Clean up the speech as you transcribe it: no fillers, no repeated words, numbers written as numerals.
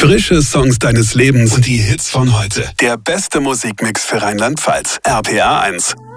Frische Songs deines Lebens und die Hits von heute. Der beste Musikmix für Rheinland-Pfalz. RPA 1.